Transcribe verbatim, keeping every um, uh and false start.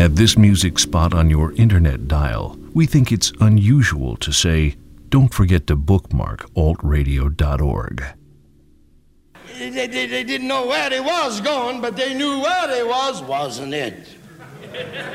At this music spot on your internet dial, we think it's unusual to say, don't forget to bookmark alt radio dot org. They, they, they didn't know where they was going, but they knew where they was, wasn't it?